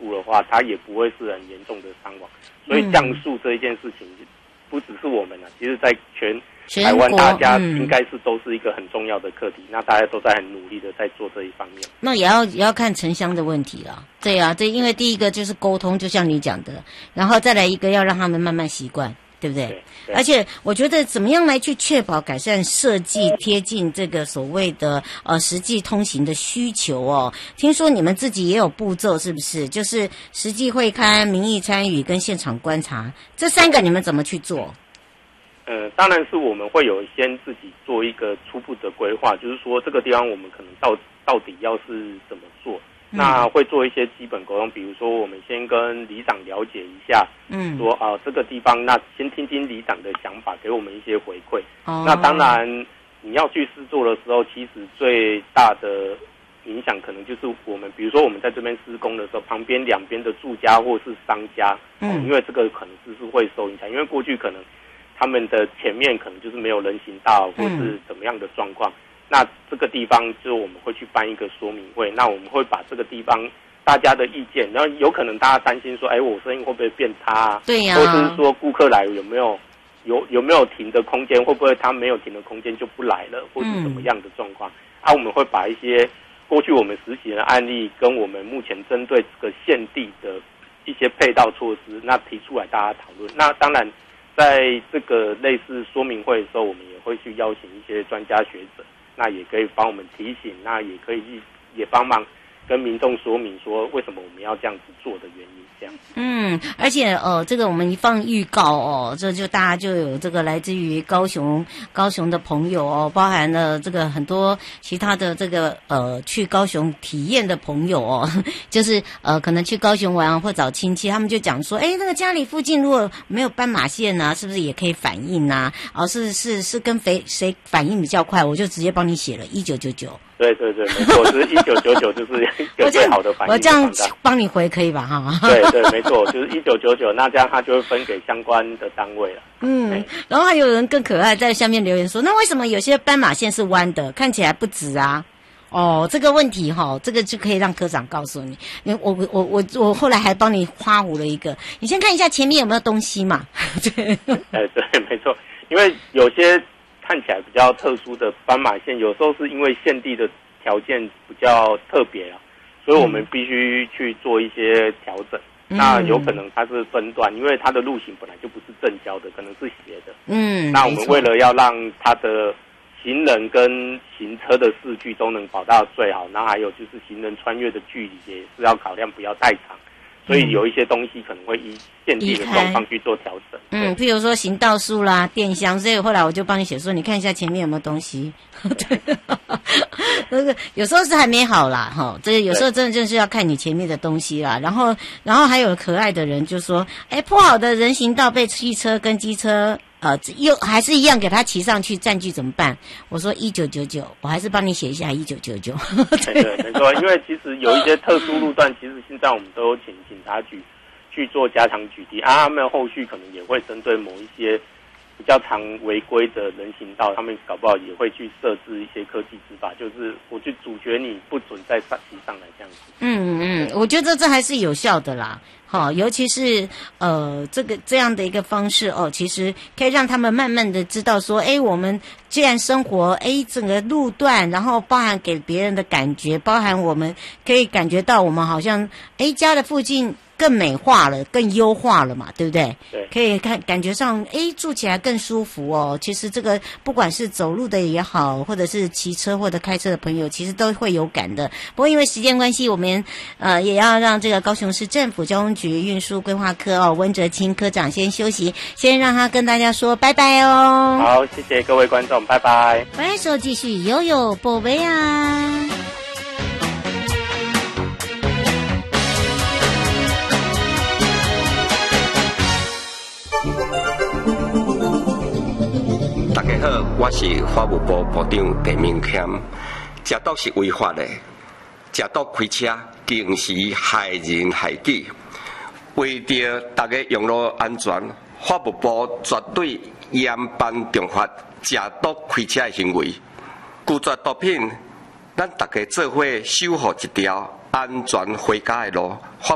布的话，它也不会是很严重的伤亡。所以降速这一件事情，不只是我们其实在全台湾大家应该是都是一个很重要的课题，那大家都在很努力的在做这一方面。 那也要看城乡的问题了。对啊，因为第一个就是沟通，就像你讲的，然后再来一个要让他们慢慢习惯。对不对？ 对， 而且我觉得怎么样来去确保改善设计贴近这个所谓的实际通行的需求哦？听说你们自己也有步骤，是不是？就是实际会勘、民意参与跟现场观察这3个，你们怎么去做？ 当然是我们会有先自己做一个初步的规划，就是说这个地方我们可能到底要是怎么做。那会做一些基本沟通，比如说我们先跟里长了解一下，说这个地方，那先听听里长的想法，给我们一些回馈。那当然你要去施作的时候，其实最大的影响可能就是我们，比如说我们在这边施工的时候，旁边两边的住家或是商家，因为这个可能是会受影响，因为过去可能他们的前面可能就是没有人行道或是怎么样的状况。那这个地方就我们会去办一个说明会，那我们会把这个地方大家的意见，然后有可能大家担心说，我生意会不会变差啊？ 对呀， 或是说顾客来有没有停的空间，会不会他没有停的空间就不来了，或是怎么样的状况？我们会把一些过去我们实行的案例，跟我们目前针对这个现地的一些配套措施，那提出来大家讨论。那当然，在这个类似说明会的时候，我们也会去邀请一些专家学者。那也可以帮我们提醒，那也可以也帮忙跟民众说明说为什么我们要这样子做的原因，这样。 而且这个我们一放预告这就大家就有这个来自于高雄的朋友包含了这个很多其他的这个去高雄体验的朋友就是可能去高雄玩或找亲戚，他们就讲说，那个家里附近如果没有斑马线是不是也可以反映是跟谁反应比较快，我就直接帮你写了1999。 对，没错，就是1999，就是一个最好的反应。 我这样帮你回可以吧？哈。 对，没错，就是1999，那这样他就会分给相关的单位了。 然后还有人更可爱，在下面留言说，那为什么有些斑马线是弯的，看起来不直啊？这个问题这个就可以让科长告诉你。我后来还帮你花糊了一个，你先看一下前面有没有东西嘛。 对，没错，因为有些看起来比较特殊的斑马线，有时候是因为现地的条件比较特别所以我们必须去做一些调整。那有可能它是分段，因为它的路型本来就不是正交的，可能是斜的。那我们为了要让它的行人跟行车的视距都能保到最好，然后还有就是行人穿越的距离也是要考量不要太长。所以有一些东西可能会依现地的状况去做调整。 譬如说行道树啦、电箱，所以后来我就帮你写说，你看一下前面有没有东西。对，那个有时候是还没好啦，这个有时候真的就是要看你前面的东西啦。然后还有可爱的人就说，铺好的人行道被汽车跟机车又还是一样给他骑上去占据怎么办？我说1999，我还是帮你写一下1999。 对，没错，因为其实有一些特殊路段，其实现在我们都有请警察局去做加强取缔他们后续可能也会针对某一些比较常违规的人行道，他们搞不好也会去设置一些科技执法，就是我去阻绝你不准再骑上来这样子。 我觉得这还是有效的啦。尤其是这样的一个方式其实可以让他们慢慢的知道说，我们既然生活整个路段，然后包含给别人的感觉，包含我们可以感觉到我们好像家的附近更美化了，更优化了嘛，对不对？ 对， 可以感觉上住起来更舒服其实这个不管是走路的也好，或者是骑车或者开车的朋友，其实都会有感的。不过因为时间关系，我们也要让这个高雄市政府交通局运输规划科温哲清科长先休息，先让他跟大家说拜拜哦。 好，谢谢各位观众，拜拜。 回来时候继续悠悠宝贝啊。 大家好，我是法务部部长陈明谦。食毒是违法的，食毒开车更是害人害己。为着大家用路安全，法务部绝对严办重罚食毒开车的行为。拒绝毒品，咱大家做伙守护一条安全回家的路。